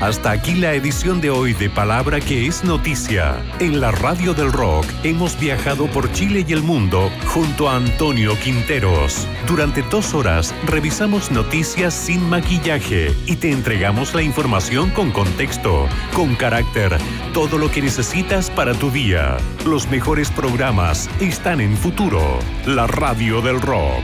Hasta aquí la edición de hoy de Palabra que es Noticia. En la Radio del Rock hemos viajado por Chile y el mundo junto a Antonio Quinteros. Durante 2 horas revisamos noticias sin maquillaje y te entregamos la información con contexto, con carácter, todo lo que necesitas para tu día. Los mejores programas están en Futuro, la Radio del Rock.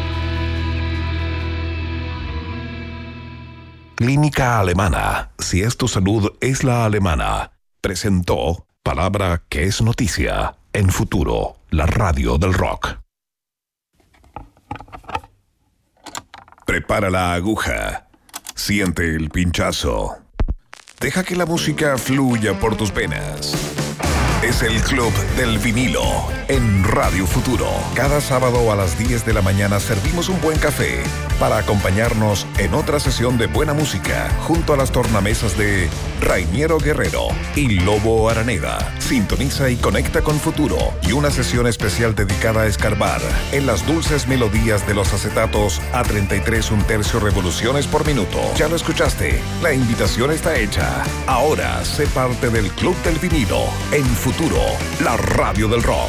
Clínica Alemana. Si es tu salud, es la alemana. Presentó Palabra que es Noticia en Futuro, la Radio del Rock. Prepara la aguja. Siente el pinchazo. Deja que la música fluya por tus venas. Es el Club del Vinilo en Radio Futuro. Cada sábado a las 10 de la mañana servimos un buen café para acompañarnos en otra sesión de buena música junto a las tornamesas de Rainiero Guerrero y Lobo Araneda. Sintoniza y conecta con Futuro y una sesión especial dedicada a escarbar en las dulces melodías de los acetatos a 33 1/3 revoluciones por minuto. Ya lo escuchaste, la invitación está hecha. Ahora sé parte del Club del Vinilo en Futuro, la Radio del Rock.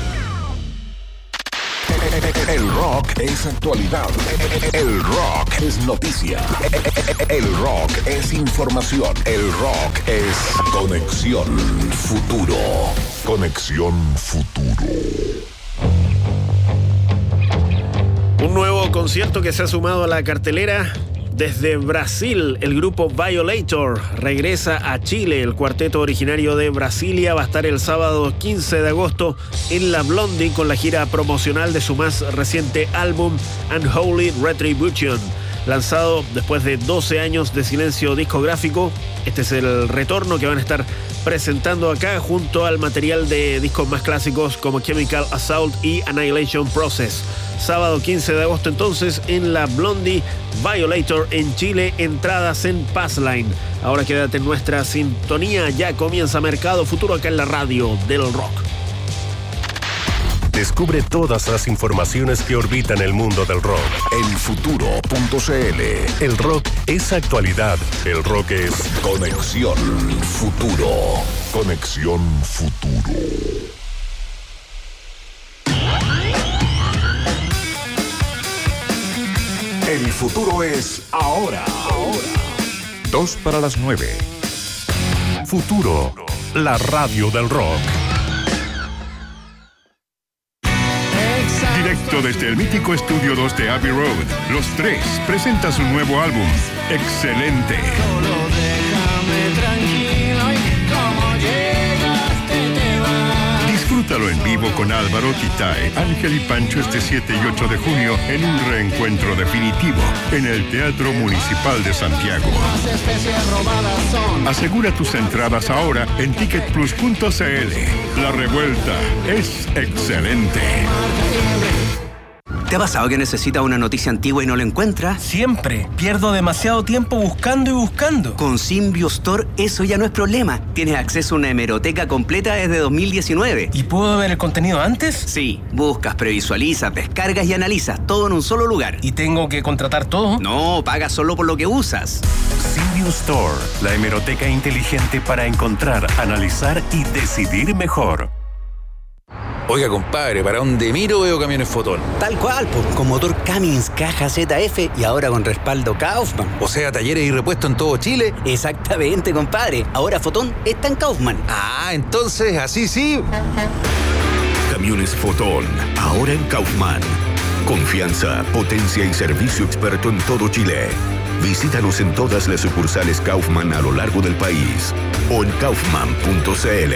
El rock es actualidad. El rock es noticia. El rock es información. El rock es Conexión Futuro. Conexión Futuro. Un nuevo concierto que se ha sumado a la cartelera. Desde Brasil, el grupo Violator regresa a Chile. El cuarteto originario de Brasilia va a estar el sábado 15 de agosto en la Blondie con la gira promocional de su más reciente álbum Unholy Retribution. Lanzado después de 12 años de silencio discográfico, este es el retorno que van a estar presentando acá junto al material de discos más clásicos como Chemical Assault y Annihilation Process. Sábado 15 de agosto entonces en la Blondie, Violator en Chile, entradas en Passline. Ahora quédate en nuestra sintonía, ya comienza Mercado Futuro acá en la Radio del Rock. Descubre todas las informaciones que orbitan el mundo del rock en futuro.cl. El rock es actualidad, el rock es Conexión Futuro. Conexión Futuro. El futuro es ahora. 8:02. Futuro, la Radio del Rock. Directo desde el mítico Estudio 2 de Abbey Road, Los Tres presenta su nuevo álbum, Excelente. Solo déjame tranquilo y como llegaste te vas. Disfrútalo en vivo con Álvaro, Titay, Ángel y Pancho este 7 y 8 de junio en un reencuentro definitivo en el Teatro Municipal de Santiago. Las especies robadas son. Asegura tus entradas ahora en ticketplus.cl. La revuelta es excelente. ¿Te ha pasado que necesitas una noticia antigua y no la encuentras? Siempre. Pierdo demasiado tiempo buscando y buscando. Con Symbio Store eso ya no es problema. Tienes acceso a una hemeroteca completa desde 2019. ¿Y puedo ver el contenido antes? Sí. Buscas, previsualizas, descargas y analizas todo en un solo lugar. ¿Y tengo que contratar todo? No, pagas solo por lo que usas. Symbio Store, la hemeroteca inteligente para encontrar, analizar y decidir mejor. Oiga, compadre, ¿para dónde miro veo camiones Fotón? Tal cual, con motor Cummins, caja ZF y ahora con respaldo Kaufman. O sea, talleres y repuestos en todo Chile. Exactamente, compadre. Ahora Fotón está en Kaufman. Ah, entonces, así sí. Camiones Fotón, ahora en Kaufman. Confianza, potencia y servicio experto en todo Chile. Visítanos en todas las sucursales Kaufman a lo largo del país o en kaufman.cl.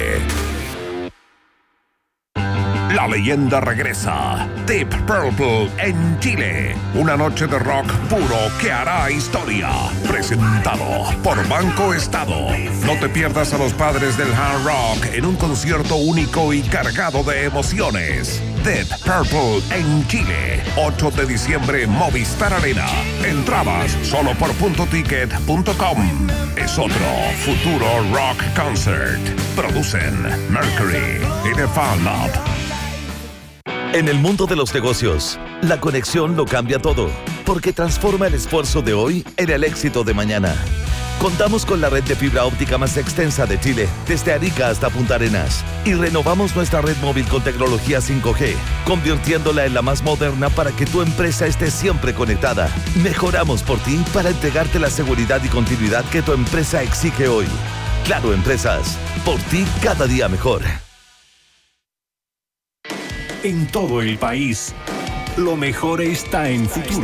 La leyenda regresa. Deep Purple en Chile. Una noche de rock puro que hará historia. Presentado por Banco Estado. No te pierdas a los padres del hard rock en un concierto único y cargado de emociones. Deep Purple en Chile. 8 de diciembre, Movistar Arena. Entradas solo por puntoticket.com. Es otro Futuro Rock Concert. Producen Mercury y The Fan Lab. En el mundo de los negocios, la conexión lo cambia todo, porque transforma el esfuerzo de hoy en el éxito de mañana. Contamos con la red de fibra óptica más extensa de Chile, desde Arica hasta Punta Arenas. Y renovamos nuestra red móvil con tecnología 5G, convirtiéndola en la más moderna para que tu empresa esté siempre conectada. Mejoramos por ti para entregarte la seguridad y continuidad que tu empresa exige hoy. Claro Empresas, por ti cada día mejor. En todo el país, lo mejor está en Futuro.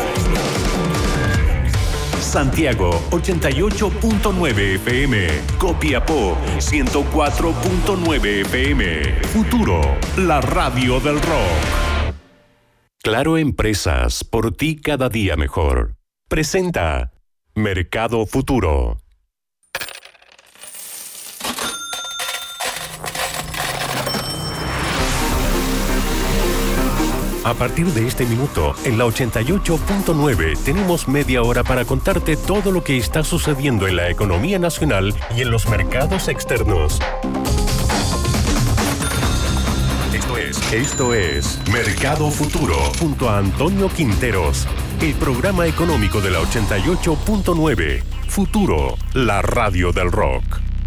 Santiago 88.9 FM, Copiapó 104.9 FM. Futuro, la radio del rock. Claro Empresas, por ti cada día mejor. Presenta Mercado Futuro. A partir de este minuto, en la 88.9 tenemos media hora para contarte todo lo que está sucediendo en la economía nacional y en los mercados externos. Esto es Mercado Futuro, junto a Antonio Quinteros, el programa económico de la 88.9. Futuro, la radio del rock.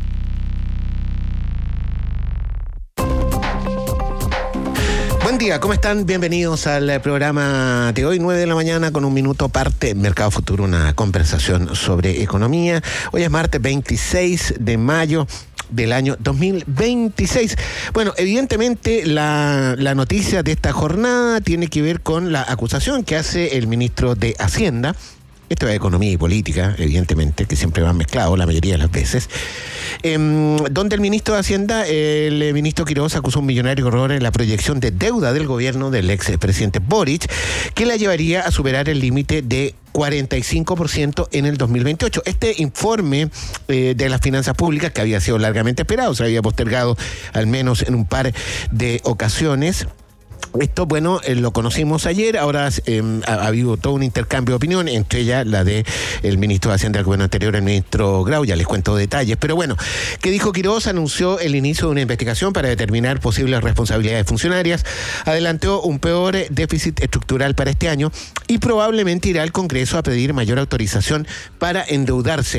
Buen día, ¿cómo están? Bienvenidos al programa de hoy, 9 de la mañana, con un minuto parte, Mercado Futuro, una conversación sobre economía. Hoy es martes 26 de mayo del año 2026. Bueno, evidentemente la noticia de esta jornada tiene que ver con la acusación que hace el ministro de Hacienda. Esto es economía y política, evidentemente, que siempre van mezclados la mayoría de las veces. Donde el ministro de Hacienda, el ministro Quirós, acusó un millonario error en la proyección de deuda del gobierno del expresidente Boric, que la llevaría a superar el límite de 45% en el 2028. Este informe de las finanzas públicas, que había sido largamente esperado, se había postergado al menos en un par de ocasiones. Esto, bueno, lo conocimos ayer. Ahora ha habido todo un intercambio de opinión, entre ellas la de el ministro de Hacienda del gobierno anterior, el ministro Grau. Ya les cuento detalles. Pero bueno, ¿qué dijo Quirós? Anunció el inicio de una investigación para determinar posibles responsabilidades funcionarias. Adelantó un peor déficit estructural para este año y probablemente irá al Congreso a pedir mayor autorización para endeudarse.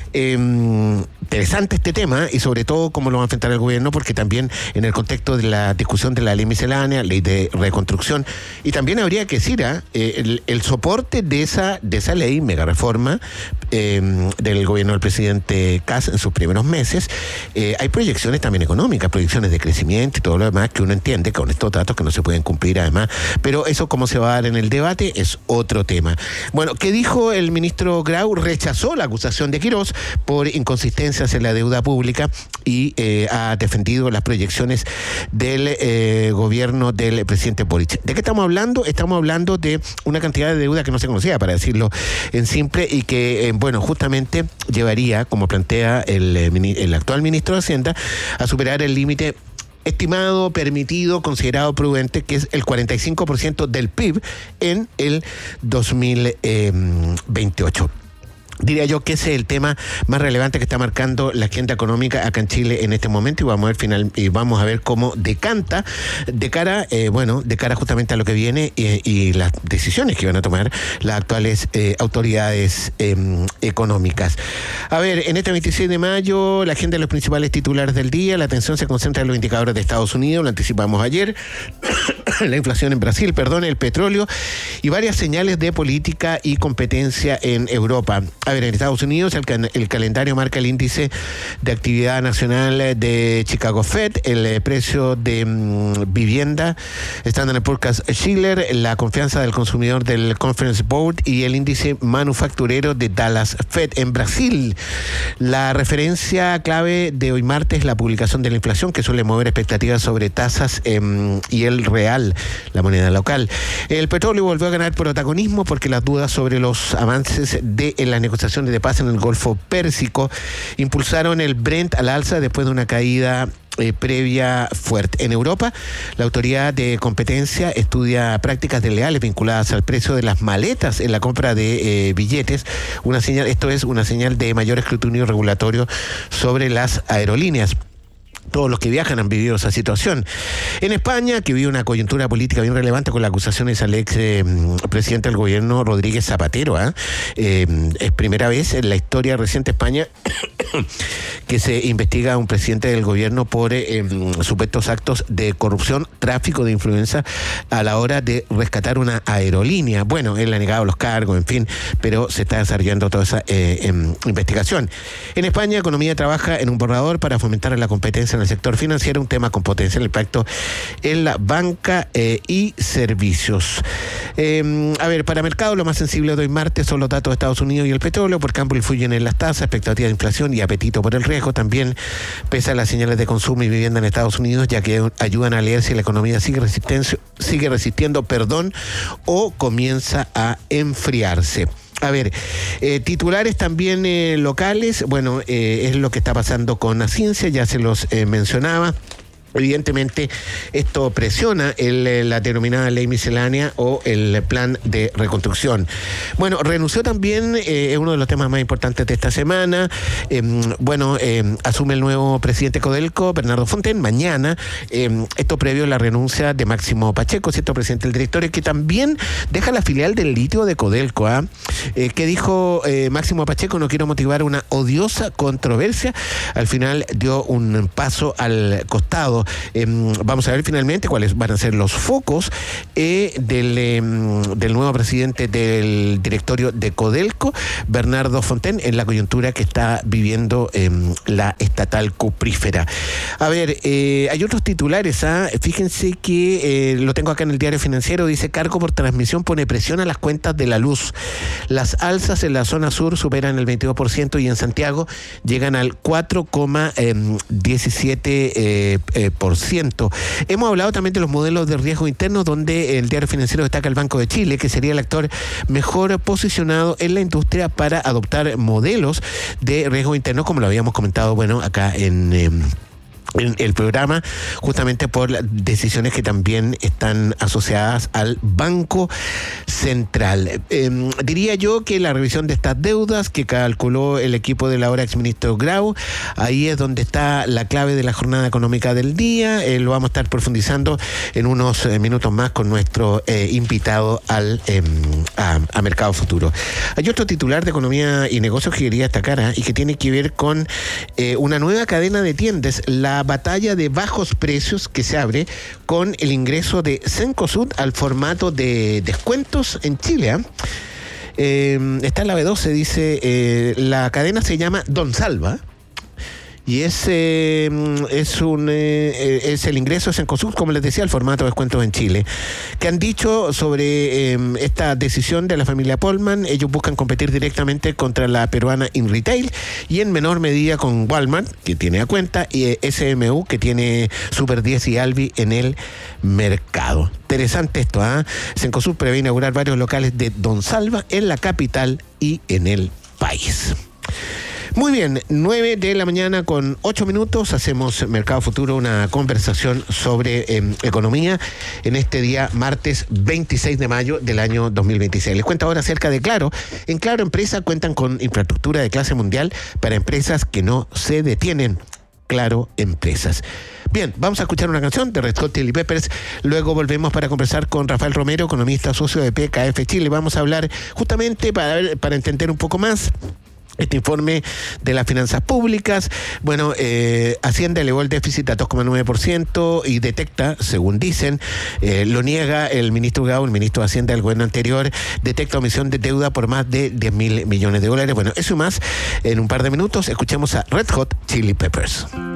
Interesante este tema y sobre todo cómo lo va a enfrentar el gobierno, porque también en el contexto de la discusión de la ley miscelánea, ley de reconstrucción, y también habría que decir el soporte de esa ley, mega reforma del gobierno del presidente Kast en sus primeros meses. Hay proyecciones también económicas, proyecciones de crecimiento y todo lo demás que uno entiende con estos datos que no se pueden cumplir además, pero eso cómo se va a dar en el debate es otro tema. Bueno, ¿qué dijo el ministro Grau? Rechazó la acusación de Quirós por inconsistencias en la deuda pública y ha defendido las proyecciones del gobierno del presidente Boric. ¿De qué estamos hablando? Estamos hablando de una cantidad de deuda que no se conocía, para decirlo en simple, y que, bueno, justamente llevaría, como plantea el actual ministro de Hacienda, a superar el límite estimado, permitido, considerado prudente, que es el 45% del PIB en el 2028. Diría yo que ese es el tema más relevante que está marcando la agenda económica acá en Chile en este momento, y vamos a ver cómo decanta de cara justamente a lo que viene y las decisiones que van a tomar las actuales autoridades económicas. A ver, en este 26 de mayo, la agenda de los principales titulares del día, la atención se concentra en los indicadores de Estados Unidos, lo anticipamos ayer, la inflación en Brasil, el petróleo y varias señales de política y competencia en Europa. A ver, en Estados Unidos el calendario marca el índice de actividad nacional de Chicago Fed, el precio de vivienda, Standard & Poor's Schiller, la confianza del consumidor del Conference Board y el índice manufacturero de Dallas Fed. En Brasil, la referencia clave de hoy martes es la publicación de la inflación, que suele mover expectativas sobre tasas y el real, la moneda local. El petróleo volvió a ganar protagonismo porque las dudas sobre los avances de las negociaciones de paz en el Golfo Pérsico impulsaron el Brent al alza después de una caída previa fuerte. En Europa, la autoridad de competencia estudia prácticas desleales vinculadas al precio de las maletas en la compra de billetes. Esto es una señal de mayor escrutinio regulatorio sobre las aerolíneas. Todos los que viajan han vivido esa situación. En España, que vive una coyuntura política bien relevante con las acusaciones al ex presidente del gobierno, Rodríguez Zapatero. Es primera vez en la historia reciente de España que se investiga a un presidente del gobierno por supuestos actos de corrupción, tráfico de influencia a la hora de rescatar una aerolínea. Bueno, él ha negado los cargos, en fin, pero se está desarrollando toda esa investigación. En España, Economía trabaja en un borrador para fomentar la competencia en el sector financiero, un tema con potencial impacto en la banca y servicios. A ver, para mercado lo más sensible de hoy martes son los datos de Estados Unidos y el petróleo, porque ambos influyen en las tasas, expectativa de inflación y apetito por el riesgo. También pesa las señales de consumo y vivienda en Estados Unidos, ya que ayudan a leer si la economía sigue resistiendo, o comienza a enfriarse. A ver, titulares también locales, bueno, es lo que está pasando con la ciencia, ya se los mencionaba. Evidentemente, esto presiona la denominada ley miscelánea o el plan de reconstrucción. Bueno, renunció también, es uno de los temas más importantes de esta semana. Asume el nuevo presidente Codelco, Bernardo Fonten, mañana. Esto previo a la renuncia de Máximo Pacheco, ¿cierto? Presidente del directorio, que también deja la filial del litio de Codelco. ¿Qué dijo Máximo Pacheco? No quiero motivar una odiosa controversia. Al final dio un paso al costado. Vamos a ver finalmente cuáles van a ser los focos del nuevo presidente del directorio de Codelco, Bernardo Fonten, en la coyuntura que está viviendo la estatal cuprífera. A ver, hay otros titulares. Fíjense que lo tengo acá en el Diario Financiero, dice: cargo por transmisión pone presión a las cuentas de la luz. Las alzas en la zona sur superan el 22% y en Santiago llegan al 4,17%. Hemos hablado también de los modelos de riesgo interno, donde el Diario Financiero destaca el Banco de Chile, que sería el actor mejor posicionado en la industria para adoptar modelos de riesgo interno, como lo habíamos comentado, acá en el programa, justamente por las decisiones que también están asociadas al Banco Central. Diría yo que la revisión de estas deudas que calculó el equipo del ahora exministro Grau, ahí es donde está la clave de la jornada económica del día. Lo vamos a estar profundizando en unos minutos más con nuestro invitado a Mercado Futuro. Hay otro titular de Economía y Negocios que quería destacar y que tiene que ver con una nueva cadena de tiendas, la batalla de bajos precios que se abre con el ingreso de Cencosud al formato de descuentos en Chile. Está en la B12, dice, la cadena se llama Don Salva. Y es el ingreso de Cencosud, como les decía, al formato de descuentos en Chile. ¿Qué han dicho sobre esta decisión de la familia Polman? Ellos buscan competir directamente contra la peruana InRetail y en menor medida con Walmart, que tiene a cuenta, y SMU, que tiene Super 10 y Alvi en el mercado. Interesante esto, Cencosud prevé inaugurar varios locales de Don Salva en la capital y en el país. Muy bien, 9 de la mañana con 8 minutos, hacemos Mercado Futuro, una conversación sobre economía en este día martes 26 de mayo del año 2026. Les cuento ahora acerca de Claro. En Claro Empresa cuentan con infraestructura de clase mundial para empresas que no se detienen. Claro Empresas. Bien, vamos a escuchar una canción de Red Hot Chili Peppers. Luego volvemos para conversar con Rafael Romero, economista socio de PKF Chile. Vamos a hablar justamente para entender un poco más este informe de las finanzas públicas. Hacienda elevó el déficit a 2,9% y detecta, según dicen, lo niega el ministro Grau, el ministro de Hacienda del gobierno anterior, detecta omisión de deuda por más de 10.000 millones de dólares. Bueno, eso y más en un par de minutos. Escuchemos a Red Hot Chili Peppers.